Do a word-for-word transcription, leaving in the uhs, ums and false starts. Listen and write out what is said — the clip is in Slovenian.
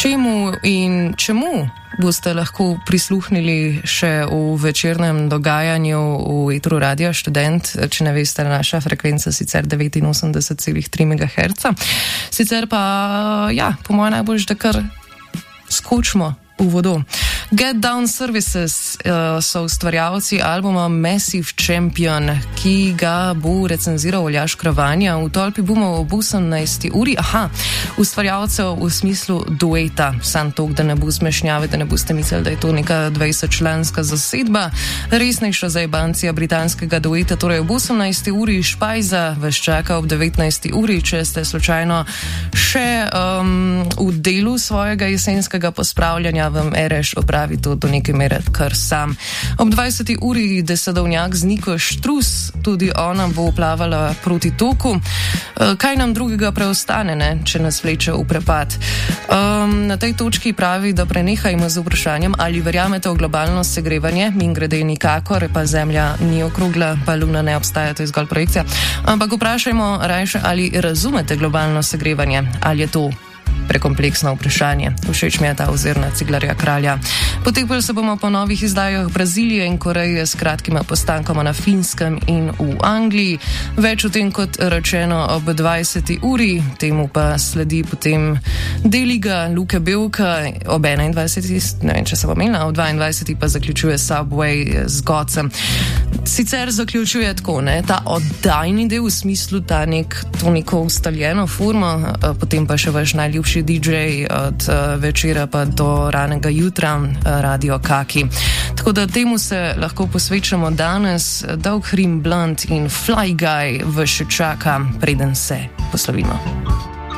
Čemu in čemu boste lahko prisluhnili še v večernem dogajanju v etru Radia Študent, če ne veste, naša frekvenca sicer devetinosemdeset celih tri megaherca. Sicer pa, ja, po mojem najbolj, da kar skočimo v vodo. Get Down Services uh, so ustvarjalci albuma Massive Champion, ki ga bo recenziral Aljaž Kravanja. V tolpi bomo ob osemnajsti uri. Aha, ustvarjalcev v smislu dueta. Sam tok, da ne bo zmešnjave, da ne boste mislili, da je to neka dvajsetčlanska zasedba. Resnejša zajebancija britanskega dueta. Torej ob osemnajsti uri Špajza vas čaka ob devetnajsti uri, če ste slučajno še um, v delu svojega jesenskega pospravljanja, vam Ereš opravi to do neke mere kar sam. Ob dvajseti uri Desadovnjak z Niko Štrus, tudi ona bo plavala proti toku. Kaj nam drugega preostane, ne, če nas vleče v prepad? Um, na tej točki pravi, da prenehajmo z vprašanjem, ali verjamete v globalno segrevanje, in grede nikakor, pa Zemlja ni okrogla, pa Luna ne obstaja, to je zgolj projekcija. Ampak vprašajmo rajše, ali razumete globalno segrevanje, ali je to prekompleksno vprašanje. Všeč mi je ta ozirna Ciglarja Kralja. Potekali se bomo po novih izdajah Brazilije in Koreje s kratkima postankoma na Finskem in v Angliji. Več o tem kot rečeno ob dvajseti uri, temu pa sledi potem D-liga Luke Belka ob enaindvajseti, ne vem, če se bo menila, ob dvaindvajseti pa zaključuje Subway z Gocem. Sicer zaključuje tako, ne, ta oddajni del v smislu ta nek, to neko ustaljeno formo, potem pa še vaš najljubši D J od uh, večera pa do ranega jutra, uh, Radio Kaki. Tako da temu se lahko posvečamo danes. Dolg Hrim Blunt in Fly Guy vas še čaka, preden se poslovimo.